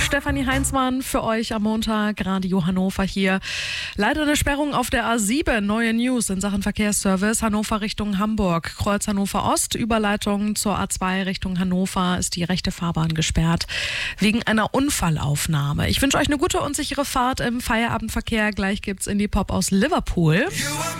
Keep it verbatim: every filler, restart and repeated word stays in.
Stefanie Heinzmann für euch am Montag, Radio Hannover hier. Leider eine Sperrung auf der A sieben, neue News in Sachen Verkehrsservice. Hannover Richtung Hamburg, Kreuz Hannover Ost, Überleitung zur A zwei Richtung Hannover ist die rechte Fahrbahn gesperrt wegen einer Unfallaufnahme. Ich wünsche euch eine gute und sichere Fahrt im Feierabendverkehr. Gleich gibt's Indie Pop aus Liverpool.